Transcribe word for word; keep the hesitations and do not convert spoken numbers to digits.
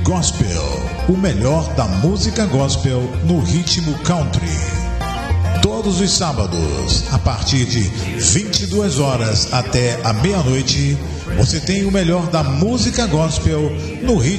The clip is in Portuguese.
Gospel, o melhor da música gospel no ritmo country. Todos os sábados, a partir de vinte e duas horas até a meia-noite, você tem o melhor da música gospel no ritmo